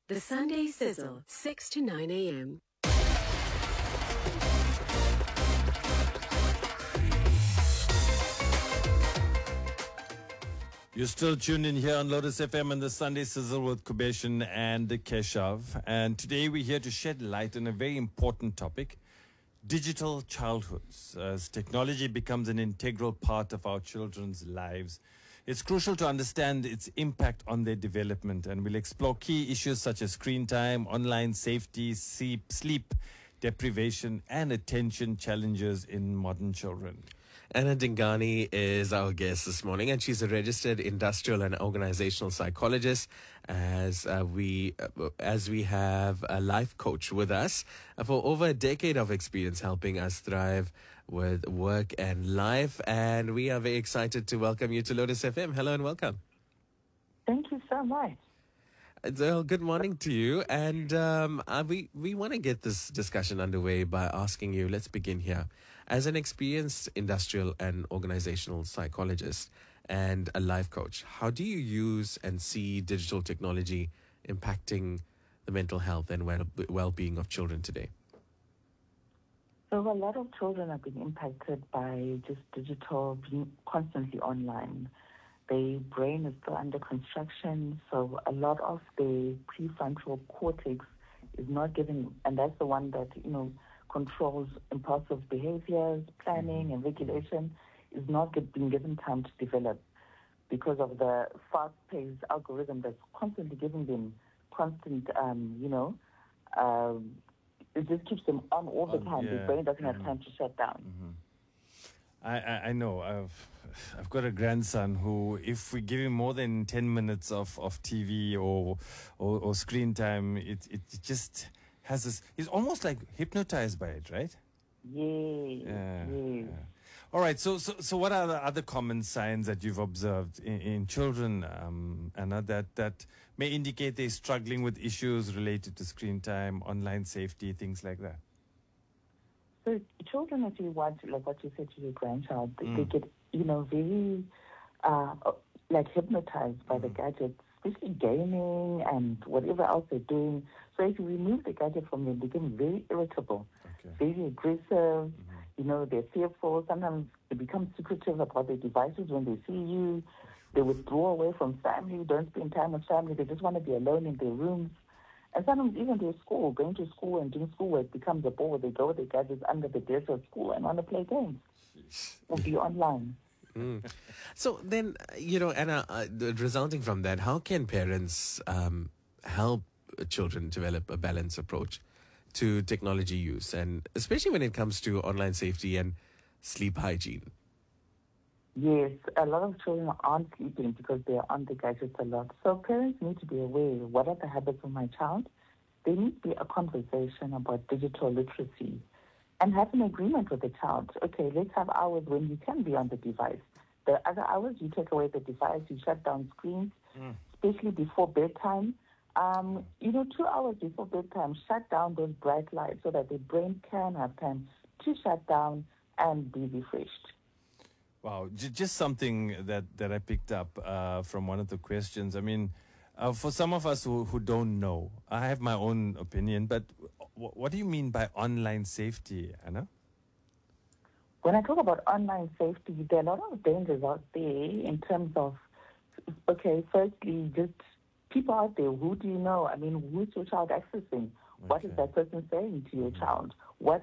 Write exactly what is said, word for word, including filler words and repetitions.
The Sunday Sizzle, six to nine a.m. You're still tuned in here on Lotus F M and the Sunday Sizzle with Kubeshan and Keshav. And today we're here to shed light on a very important topic, digital childhoods. As technology becomes an integral part of our children's lives, it's crucial to understand its impact on their development. And we'll explore key issues such as screen time, online safety, sleep, sleep deprivation, and attention challenges in modern children. Anna Dingani is our guest this morning, and she's a registered industrial and organizational psychologist. As uh, we uh, as we have a life coach with us uh, for over a decade of experience helping us thrive with work and life. And we are very excited to welcome you to Lotus F M. Hello and welcome. Thank you so much. Well, good morning to you. And um, uh, we, we want to get this discussion underway by asking you, let's begin here. As an experienced industrial and organizational psychologist and a life coach, how do you use and see digital technology impacting the mental health and well, well-being of children today? So a lot of children have been impacted by just digital, being constantly online. Their brain is still under construction, so a lot of the prefrontal cortex is not giving, and that's the one that, you know, controls impulsive behaviors, planning and regulation, is not get, being given time to develop because of the fast-paced algorithm that's constantly giving them constant, um, you know, uh, it just keeps them on all the time. Yeah. The brain doesn't Mm-hmm. have time to shut down. Mm-hmm. I, I, I know. I've I've got a grandson who, if we give him more than ten minutes of, of T V or, or or screen time, it it just has this. He's almost like hypnotized by it, right? Yes, Yeah. yes. yeah. All right. So so so what are the other common signs that you've observed in, in children, um, Anna, that that may indicate they're struggling with issues related to screen time, online safety, things like that? So children, if you watch, like what you said to your grandchild, they, Mm. they get, you know, very, uh, like hypnotized by the Mm. gadgets, especially gaming and whatever else they're doing. So if you remove the gadget from them, they become very irritable, Okay. very aggressive. You know, they're fearful. Sometimes they become secretive about their devices when they see you. They withdraw away from family, don't spend time with family. They just want to be alone in their rooms. And sometimes even their school, going to school and doing schoolwork becomes a bore. They go with their gadgets under the desk of school and want to play games or be online. Mm. So then, uh, you know, Anna, uh, the- resulting from that, how can parents um, help children develop a balanced approach to technology use, and especially when it comes to online safety and sleep hygiene? Yes, a lot of children aren't sleeping because they are on the gadgets a lot. So parents need to be aware, what are the habits of my child? There needs to be a conversation about digital literacy and have an agreement with the child. Okay, let's have hours when you can be on the device. The other hours, you take away the device, you shut down screens, Mm. especially before bedtime. Um, you know, two hours before bedtime, shut down those bright lights so that the brain can have time to shut down and be refreshed. Wow, J- just something that, that I picked up uh, from one of the questions. I mean, uh, for some of us who, who don't know, I have my own opinion, but w- what do you mean by online safety, Anna? When I talk about online safety, there are a lot of dangers out there in terms of, okay, firstly, just people out there, who do you know? I mean, who's your child accessing? What is Okay. that person saying to your child? What